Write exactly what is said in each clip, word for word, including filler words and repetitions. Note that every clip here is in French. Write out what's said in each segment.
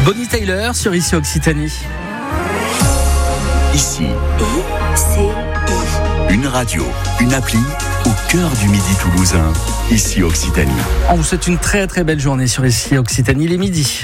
Bonnie Tyler sur Ici Occitanie. Ici, I C I. une radio, une appli au cœur du Midi toulousain. Ici Occitanie. On vous souhaite une très très belle journée sur Ici Occitanie, les midis.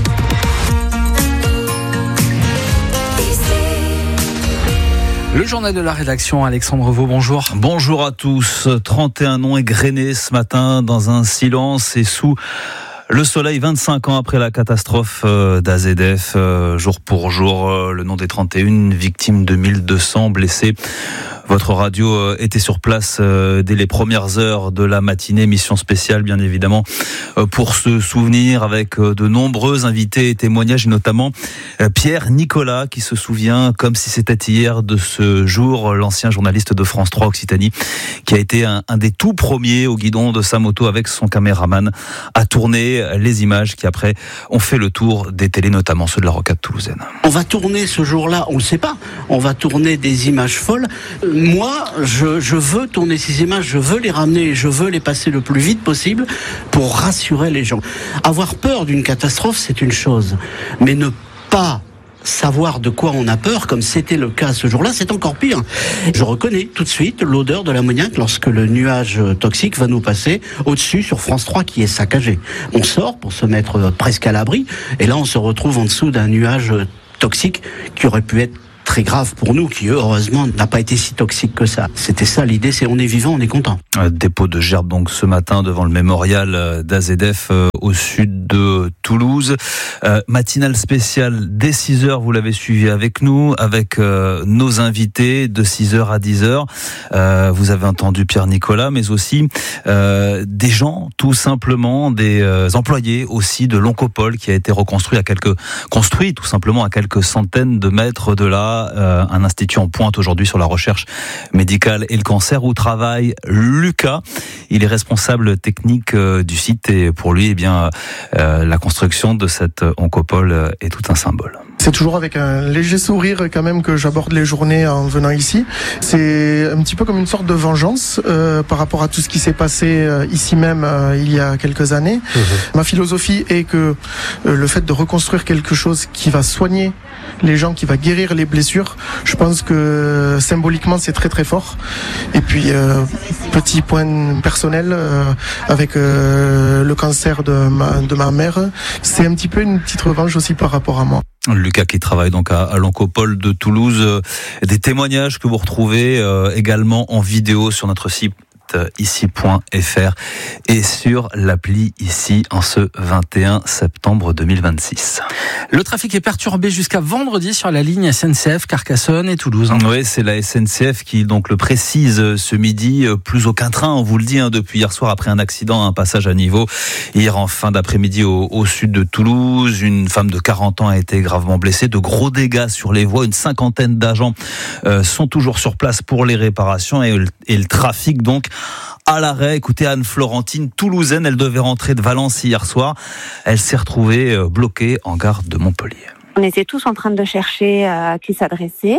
Le journal de la rédaction, Alexandre Vaux, bonjour. Bonjour à tous. trente et un noms égrenés ce matin dans un silence et sous le soleil, vingt-cinq ans après la catastrophe d'A Z F. Jour pour jour, le nom des trente et une victimes, deux mille deux cents blessés. Votre radio était sur place dès les premières heures de la matinée, mission spéciale bien évidemment pour se souvenir avec de nombreux invités et témoignages, et notamment Pierre Nicolas qui se souvient comme si c'était hier de ce jour, l'ancien journaliste de France trois Occitanie qui a été un, un des tout premiers au guidon de sa moto avec son caméraman à tourner les images qui après ont fait le tour des télés, notamment ceux de la rocade toulousaine. On va tourner ce jour-là, on le sait pas, on va tourner des images folles. Moi, je, je veux tourner ces images, je veux les ramener, je veux les passer le plus vite possible pour rassurer les gens. Avoir peur d'une catastrophe, c'est une chose, mais ne pas savoir de quoi on a peur, comme c'était le cas ce jour-là, c'est encore pire. Je reconnais tout de suite l'odeur de l'ammoniac lorsque le nuage toxique va nous passer au-dessus sur France trois qui est saccagé. On sort pour se mettre presque à l'abri, et là on se retrouve en dessous d'un nuage toxique qui aurait pu être très grave pour nous, qui heureusement n'a pas été si toxique que ça. C'était ça l'idée, c'est on est vivant, on est content. Dépôt de gerbe donc ce matin devant le mémorial d'A Z F euh, au sud de Toulouse. Euh, matinale spéciale dès six heures, vous l'avez suivi avec nous, avec euh, nos invités de six heures à dix heures. Euh, vous avez entendu Pierre Nicolas, mais aussi euh, des gens, tout simplement, des euh, employés aussi de l'Oncopole qui a été reconstruit à quelques, construit tout simplement à quelques centaines de mètres de là. Euh, un institut en pointe aujourd'hui sur la recherche médicale et le cancer où travaille Lucas. Il est responsable technique euh, du site et pour lui, eh bien, euh, la construction de cette oncopole est tout un symbole. C'est toujours avec un léger sourire quand même que j'aborde les journées en venant ici. C'est un petit peu comme une sorte de vengeance euh, par rapport à tout ce qui s'est passé euh, ici même euh, il y a quelques années. Mmh. Ma philosophie est que euh, le fait de reconstruire quelque chose qui va soigner les gens, qui va guérir les blessures, je pense que symboliquement c'est très très fort. Et puis euh, petit point personnel euh, avec euh, le cancer de ma, de ma mère, c'est un petit peu une petite revanche aussi par rapport à moi. Lucas qui travaille donc à, à l'Oncopole de Toulouse. Euh, des témoignages que vous retrouvez euh, également en vidéo sur notre site ici point f r et sur l'appli Ici en ce vingt et un septembre deux mille vingt-six. Le trafic est perturbé jusqu'à vendredi sur la ligne S N C F Carcassonne et Toulouse. Oui, c'est la S N C F qui donc le précise ce midi. Plus aucun train, on vous le dit, hein, depuis hier soir après un accident, un passage à niveau. Hier en fin d'après-midi au, au sud de Toulouse, une femme de quarante ans a été gravement blessée. De gros dégâts sur les voies. Une cinquantaine d'agents euh, sont toujours sur place pour les réparations et, et le trafic donc à l'arrêt. Écoutez Anne-Florentine, toulousaine, elle devait rentrer de Valence hier soir. Elle s'est retrouvée bloquée en gare de Montpellier. On était tous en train de chercher à qui s'adresser.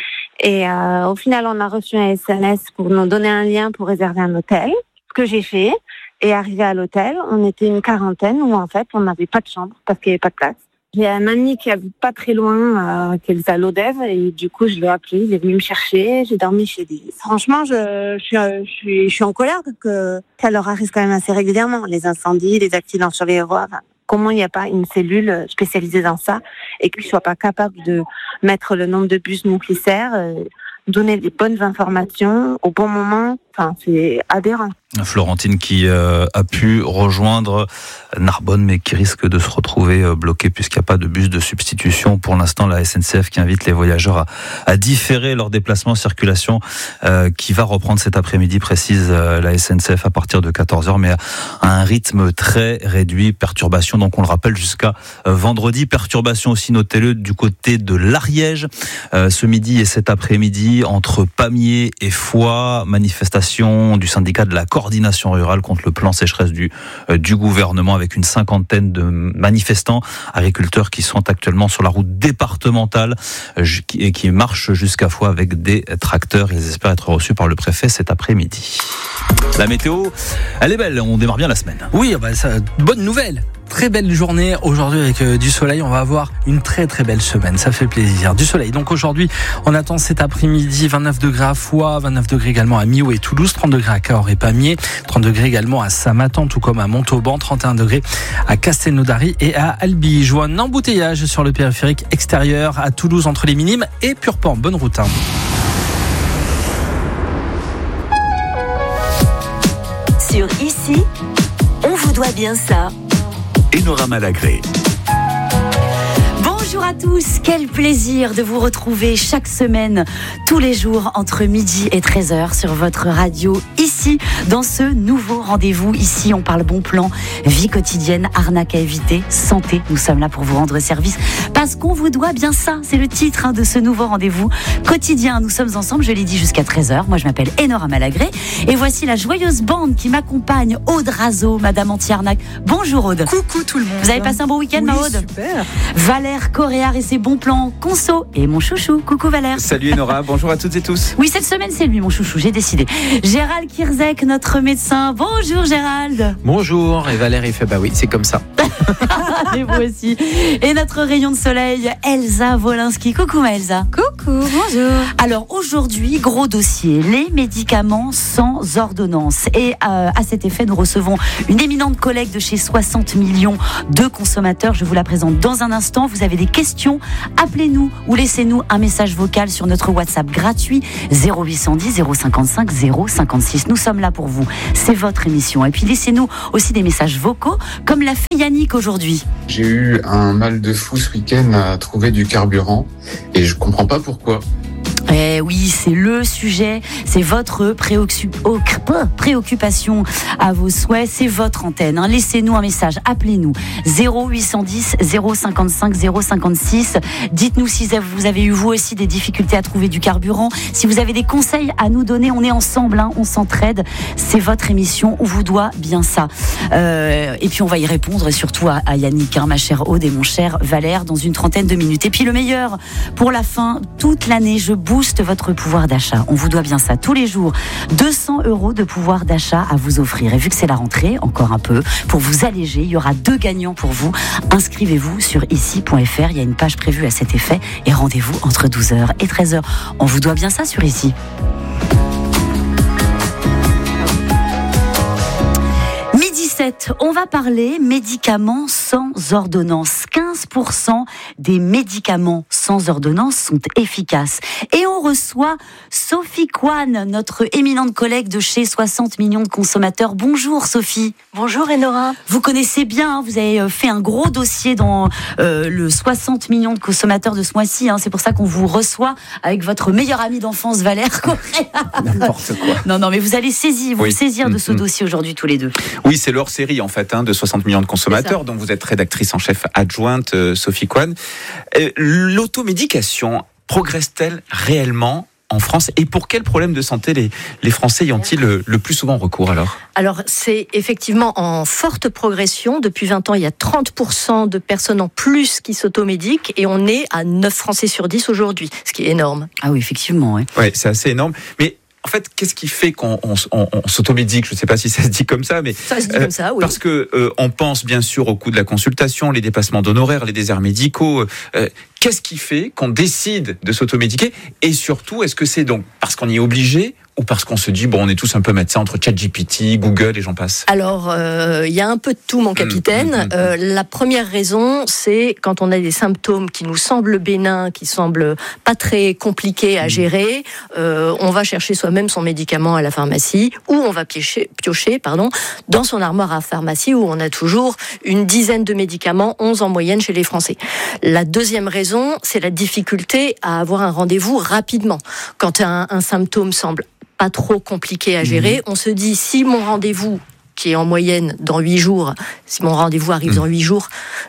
Et euh, au final, on a reçu un S M S pour nous donner un lien pour réserver un hôtel. Ce que j'ai fait. Et arrivé à l'hôtel, on était une quarantaine où en fait, on n'avait pas de chambre parce qu'il n'y avait pas de place. J'ai un ami qui habite pas très loin, euh, qui est à l'Odève, et du coup, je l'ai appelé, il est venu me chercher, j'ai dormi chez lui. Franchement, je, je, suis, je, suis, je suis en colère que ça leur arrive quand même assez régulièrement. Les incendies, les accidents sur les voies. Enfin, comment il n'y a pas une cellule spécialisée dans ça et qu'ils ne soient pas capables de mettre le nombre de bus nucléaires, euh, donner les bonnes informations au bon moment. Enfin, c'est aberrant. Florentine qui euh, a pu rejoindre Narbonne mais qui risque de se retrouver euh, bloquée puisqu'il n'y a pas de bus de substitution. Pour l'instant, la S N C F qui invite les voyageurs à, à différer leur déplacement en circulation euh, qui va reprendre cet après-midi, précise euh, la S N C F à partir de quatorze heures mais à, à un rythme très réduit. Perturbation, donc on le rappelle, jusqu'à euh, vendredi. Perturbation aussi, notez-le, du côté de l'Ariège euh, ce midi et cet après-midi entre Pamiers et Foix. Manifestation du syndicat de la coordination rurale contre le plan sécheresse du, euh, du gouvernement avec une cinquantaine de manifestants, agriculteurs qui sont actuellement sur la route départementale euh, et qui marchent jusqu'à Foix avec des tracteurs. Ils espèrent être reçus par le préfet cet après-midi. La météo, elle est belle, on démarre bien la semaine. Oui, bah ça, bonne nouvelle. Très belle journée aujourd'hui avec euh, du soleil. On va avoir une très très belle semaine. Ça fait plaisir. Du soleil. Donc aujourd'hui, on attend cet après-midi vingt-neuf degrés à Foix, vingt-neuf degrés également à Millau et Toulouse, trente degrés à Cahors et Pamiers, trente degrés également à Samatan, tout comme à Montauban, trente et un degrés à Castelnaudary et à Albi. Je vois un embouteillage sur le périphérique extérieur à Toulouse entre les Minimes et Purpan. Bonne route. Hein. Sur Ici, on vous doit bien ça. Enora Malagré. Bonjour à tous, quel plaisir de vous retrouver chaque semaine, tous les jours entre midi et treize heures sur votre radio, ici, dans ce nouveau rendez-vous. Ici, on parle bon plan, vie quotidienne, arnaque à éviter, santé. Nous sommes là pour vous rendre service parce qu'on vous doit bien ça. C'est le titre hein, de ce nouveau rendez-vous quotidien. Nous sommes ensemble, je l'ai dit, jusqu'à treize heures. Moi, je m'appelle Enora Malagré et voici la joyeuse bande qui m'accompagne, Aude Razo, Madame Anti-Arnaque. Bonjour Aude. Coucou tout le monde. Vous avez passé un bon week-end, oui, ma Aude? Super. Valère Coréard et ses bons plans conso et mon chouchou. Coucou Valère. Salut Enora, bonjour à toutes et tous. Oui, cette semaine c'est lui mon chouchou, j'ai décidé. Gérald Kirzek, notre médecin. Bonjour Gérald. Bonjour, et Valère il fait bah oui, c'est comme ça. Et vous aussi. Et notre rayon de soleil, Elsa Wolinski. Coucou ma Elsa. Coucou, bonjour. Alors aujourd'hui, gros dossier, les médicaments sans ordonnance. Et euh, à cet effet, nous recevons une éminente collègue de chez soixante millions de consommateurs. Je vous la présente dans un instant. Vous avez des questions, appelez-nous ou laissez-nous un message vocal sur notre WhatsApp gratuit zéro huit cent dix zéro cinquante-cinq zéro cinquante-six. Nous sommes là pour vous. C'est votre émission. Et puis laissez-nous aussi des messages vocaux, comme l'a fait Yannick aujourd'hui. J'ai eu un mal de fou ce week-end à trouver du carburant et je comprends pas pourquoi. Eh oui, c'est le sujet, c'est votre préoccupation à vos souhaits, c'est votre antenne. Hein. Laissez-nous un message, appelez-nous zéro huit cent dix zéro cinquante-cinq zéro cinquante-six. Dites-nous si vous avez eu vous aussi des difficultés à trouver du carburant. Si vous avez des conseils à nous donner, on est ensemble, hein, on s'entraide. C'est votre émission, on vous doit bien ça. Euh, et puis on va y répondre, et surtout à, à Yannick, hein, ma chère Aude et mon cher Valère, dans une trentaine de minutes. Et puis le meilleur pour la fin, toute l'année, je booste votre pouvoir d'achat. On vous doit bien ça tous les jours. deux cents euros de pouvoir d'achat à vous offrir. Et vu que c'est la rentrée, encore un peu, pour vous alléger, il y aura deux gagnants pour vous. Inscrivez-vous sur ici point f r. Il y a une page prévue à cet effet. Et rendez-vous entre douze heures et treize heures. On vous doit bien ça sur Ici. On va parler médicaments sans ordonnance. quinze pour cent des médicaments sans ordonnance sont efficaces. Et on reçoit Sophie Kwan, notre éminente collègue de chez soixante millions de consommateurs. Bonjour Sophie. Bonjour Enora. Vous connaissez bien, hein, vous avez fait un gros dossier dans euh, le soixante millions de consommateurs de ce mois-ci. Hein, c'est pour ça qu'on vous reçoit avec votre meilleur ami d'enfance Valère Coréard. N'importe quoi. Non, non, mais vous allez saisir, vous oui. saisir de ce mmh. dossier aujourd'hui tous les deux. Oui, c'est leur série en fait hein, de soixante millions de consommateurs dont vous êtes rédactrice en chef adjointe euh, Sophie Kwan. Euh, l'automédication progresse-t-elle réellement en France et pour quels problèmes de santé les, les Français y ont-ils le, le plus souvent recours alors ? Alors c'est effectivement en forte progression. Depuis vingt ans, il y a trente pour cent de personnes en plus qui s'automédiquent et on est à neuf Français sur dix aujourd'hui, ce qui est énorme. Ah oui, effectivement. Oui, ouais, c'est assez énorme. Mais en fait, qu'est-ce qui fait qu'on on, on, on s'automédique ? Je ne sais pas si ça se dit comme ça, mais ça se dit euh, comme ça, oui. Parce que euh, on pense bien sûr au coût de la consultation, les dépassements d'honoraires, les déserts médicaux. Euh, qu'est-ce qui fait qu'on décide de s'automédiquer ? Et surtout, est-ce que c'est donc parce qu'on y est obligé ? Ou parce qu'on se dit, bon, on est tous un peu médecins entre ChatGPT, Google et j'en passe. Alors, il euh, y a un peu de tout, mon capitaine. Mmh, mmh, mmh. Euh, la première raison, c'est quand on a des symptômes qui nous semblent bénins, qui semblent pas très compliqués à gérer, euh, on va chercher soi-même son médicament à la pharmacie ou on va piocher, piocher pardon, dans son armoire à pharmacie où on a toujours une dizaine de médicaments, onze en moyenne chez les Français. La deuxième raison, c'est la difficulté à avoir un rendez-vous rapidement. Quand un, un symptôme semble pas trop compliqué à gérer. Mmh. On se dit, si mon rendez-vous, qui est en moyenne dans huit jours, si mon rendez-vous arrive mmh. dans huit jours,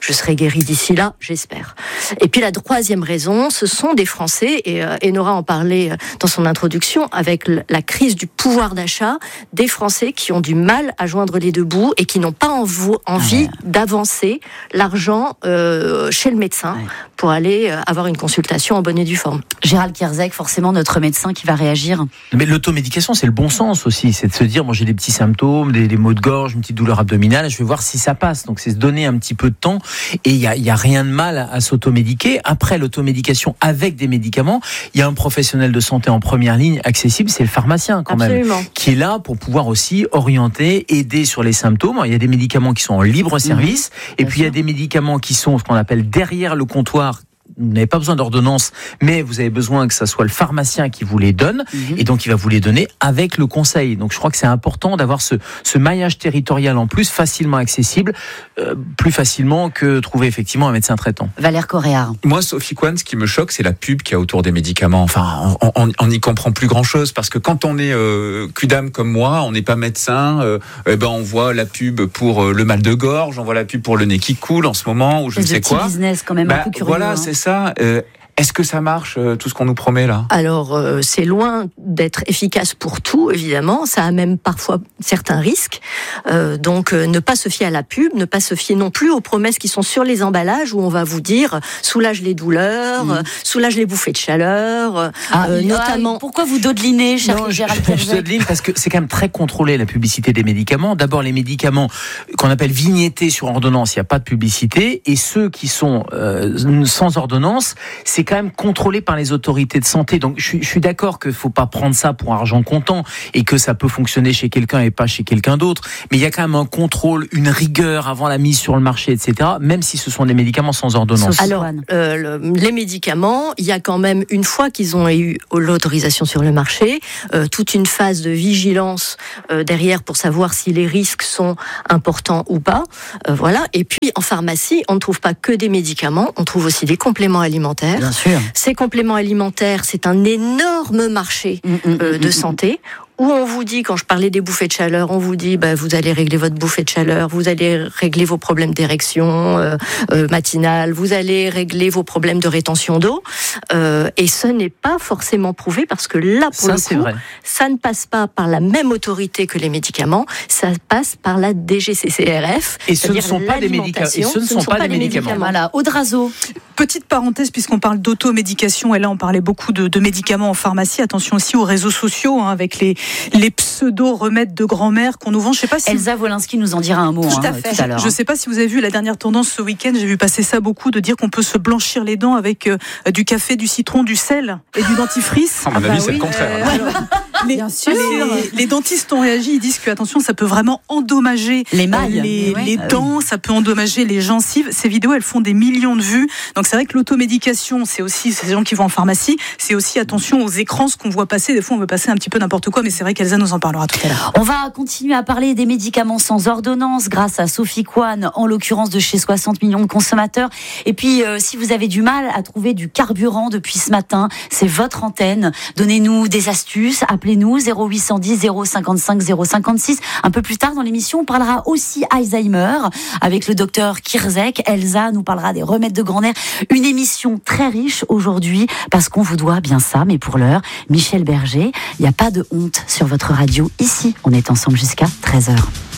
Je serai guérie d'ici là, j'espère. Et puis la troisième raison, ce sont des Français, et, et Nora en parlait dans son introduction, avec la crise du pouvoir d'achat, des Français qui ont du mal à joindre les deux bouts et qui n'ont pas envie ah ouais. d'avancer l'argent euh, chez le médecin ouais. pour aller avoir une consultation en bonne et due forme. Gérald Kierzek, forcément notre médecin qui va réagir. Mais l'automédication, c'est le bon sens aussi, c'est de se dire, moi j'ai des petits symptômes, des, des maux de gorge, une petite douleur abdominale, je vais voir si ça passe. Donc c'est se donner un petit peu de temps, et il y a, y a rien de mal à, à s'automédiquer. Après l'automédication avec des médicaments, il y a un professionnel de santé en première ligne accessible, c'est le pharmacien quand Absolument. même, qui est là pour pouvoir aussi orienter, aider sur les symptômes. Il y a des médicaments qui sont en libre service, mmh. et puis sûr. il y a des médicaments qui sont ce qu'on appelle derrière le comptoir. Vous n'avez pas besoin d'ordonnance, mais vous avez besoin que ça soit le pharmacien qui vous les donne, mmh. et donc il va vous les donner avec le conseil. Donc je crois que c'est important d'avoir ce, ce maillage territorial en plus, facilement accessible, euh, plus facilement que trouver effectivement un médecin traitant. Valère Coréard. Moi, Sophie Coine, ce qui me choque, c'est la pub qu'il y a autour des médicaments. Enfin, on n'y comprend plus grand-chose, parce que quand on est euh, Q-dame comme moi, on n'est pas médecin, euh, eh ben on voit la pub pour euh, le mal de gorge, on voit la pub pour le nez qui coule en ce moment, ou je ne sais quoi. Business quand même bah, un peu curieux. Voilà, hein. c'est ça. Euh, Est-ce que ça marche, euh, tout ce qu'on nous promet là ? Alors, euh, c'est loin d'être efficace pour tout, évidemment. Ça a même parfois certains risques. Euh, donc, euh, ne pas se fier à la pub, ne pas se fier non plus aux promesses qui sont sur les emballages, où on va vous dire soulage les douleurs, mmh. soulage les bouffées de chaleur, ah, euh, ah, notamment. Pourquoi vous dodelinez, cher Gérald Kierzek ? Je dodeline parce que c'est quand même très contrôlé, la publicité des médicaments. D'abord, les médicaments qu'on appelle vignettés sur ordonnance, il n'y a pas de publicité, et ceux qui sont euh, sans ordonnance, c'est quand même contrôlé par les autorités de santé. Donc je suis, je suis d'accord qu'il ne faut pas prendre ça pour argent comptant, et que ça peut fonctionner chez quelqu'un et pas chez quelqu'un d'autre. Mais il y a quand même un contrôle, une rigueur avant la mise sur le marché, et cetera, même si ce sont des médicaments sans ordonnance. Alors, euh, le, les médicaments, il y a quand même, une fois qu'ils ont eu l'autorisation sur le marché, euh, toute une phase de vigilance euh, derrière pour savoir si les risques sont importants ou pas. Euh, voilà. Et puis, en pharmacie, on ne trouve pas que des médicaments, on trouve aussi des compléments alimentaires. Bien sûr. Ces compléments alimentaires, c'est un énorme marché mmh, euh, de mmh, santé. Où on vous dit, quand je parlais des bouffées de chaleur, on vous dit, bah, vous allez régler votre bouffée de chaleur, vous allez régler vos problèmes d'érection euh, euh, matinale, vous allez régler vos problèmes de rétention d'eau. Euh, et ce n'est pas forcément prouvé, parce que là, pour ça, le coup, vrai. ça ne passe pas par la même autorité que les médicaments, ça passe par la D G C C R F. Et ce ne sont pas des médicaments. Et ce ne sont pas des médicaments. Voilà, Audrazo. Petite parenthèse, puisqu'on parle d'automédication, et là on parlait beaucoup de, de médicaments en pharmacie. Attention aussi aux réseaux sociaux, hein, avec les les pseudo-remèdes de grand-mère qu'on nous vend. Je sais pas si Elsa Wolinski nous en dira un mot tout, hein, à fait. tout à l'heure. Je ne sais pas si vous avez vu la dernière tendance ce week-end, j'ai vu passer ça beaucoup, de dire qu'on peut se blanchir les dents avec euh, du café, du citron, du sel et du dentifrice. À mon ah avis, bah c'est oui. le contraire. Euh, alors, les, Bien sûr. Les, les dentistes ont réagi, ils disent que attention, ça peut vraiment endommager les mailles, les, ouais. les ah dents, oui. ça peut endommager les gencives. Ces vidéos, elles font des millions de vues. Donc c'est vrai que l'automédication, c'est aussi ces gens qui vont en pharmacie, c'est aussi attention aux écrans, ce qu'on voit passer. Des fois, on veut passer un petit peu n'importe quoi, mais c'est vrai qu'Elsa nous en parlera tout à l'heure. On va continuer à parler des médicaments sans ordonnance grâce à Sophie Coine, en l'occurrence de chez soixante millions de consommateurs. Et puis, euh, si vous avez du mal à trouver du carburant depuis ce matin, c'est votre antenne. Donnez-nous des astuces, appelez-nous zéro huit cent dix zéro cinquante-cinq zéro cinquante-six. Un peu plus tard dans l'émission, on parlera aussi Alzheimer avec le docteur Kierzek. Elsa nous parlera des remèdes de grand-mère. Une émission très riche aujourd'hui parce qu'on vous doit bien ça, mais pour l'heure, Michel Berger, il n'y a pas de honte sur votre radio. Ici, on est ensemble jusqu'à treize heures.